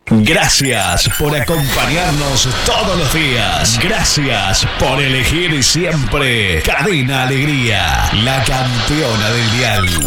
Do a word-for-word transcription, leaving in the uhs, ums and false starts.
Gracias por acompañarnos todos los días. Gracias por elegir siempre Cadena Alegría, la campeona del dial.